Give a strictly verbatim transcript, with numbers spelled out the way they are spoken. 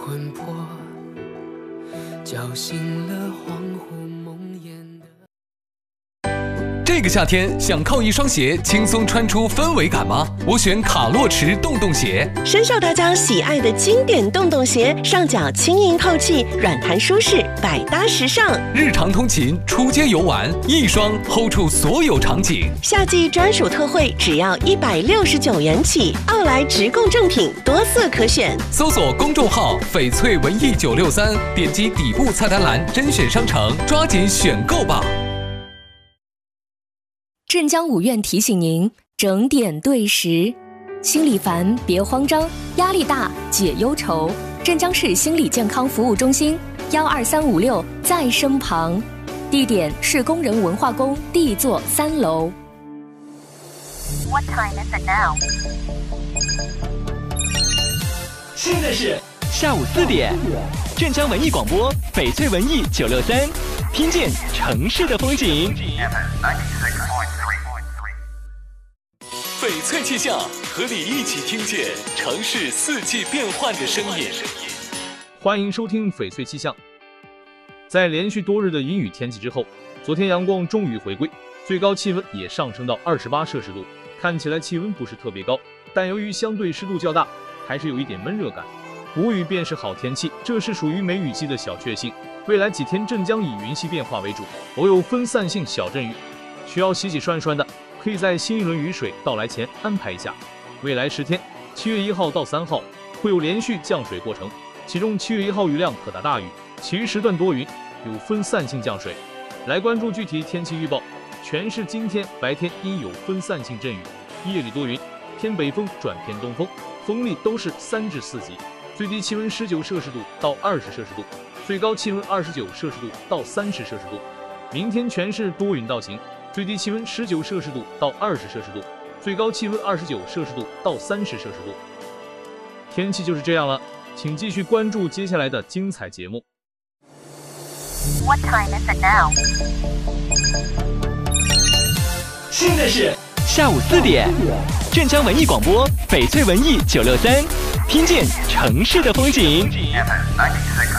魂魄，叫醒了恍惚梦魇的。 这个夏天想靠一双鞋轻松穿出氛围感吗？我选卡洛驰洞洞鞋， 深受大家喜爱的经典洞洞鞋，上脚轻盈透气，软弹舒适，百搭时尚。 日常通勤、出街游玩，一双 hold 住所有场景。 夏季专属特惠，只要一百六十九元起。奥莱直供正品，多色可选。 搜索公众号“翡翠文艺九六三”，点击底部菜单栏甄选商城，抓紧选购吧。 镇江五院提醒您整点对时，心里烦别慌张，压力大解忧愁。镇江市心理健康服务中心幺二三五六在身旁，地点是工人文化宫 D 座三楼。 What time is it now? 现在是下午四点，镇江文艺广播翡翠文艺九六三，听见城市的风景。 翡翠气象，和你一起听见城市四季变换的声音。 欢迎收听翡翠气象。在连续多日的阴雨天气之后，昨天阳光终于回归，最高气温也上升到二十八摄氏度。看起来气温不是特别高，但由于相对湿度较大，还是有一点闷热感。无雨便是好天气，这是属于梅雨季的小确幸。未来几天镇江以云系变化为主，偶有分散性小阵雨，需要洗洗涮涮的，可以在新一轮雨水到来前安排一下。未来十天，七月一号到三号会有连续降水过程，其中七月一号雨量可达大雨，其余时段多云，有分散性降水。来关注具体天气预报。全市今天白天阴有分散性阵雨，夜里多云，偏北风转偏东风，风力都是三至四级，最低气温十九摄氏度到二十摄氏度，最高气温二十九摄氏度到三十摄氏度。明天全市多云到晴，最低气温十九摄氏度到二十摄氏度，最高气温二十九摄氏度到三十摄氏度。天气就是这样了，请继续关注接下来的精彩节目。 What time is it now? 现在是下午四点，镇江文艺广播翡翠文艺九六三，听见城市的风景。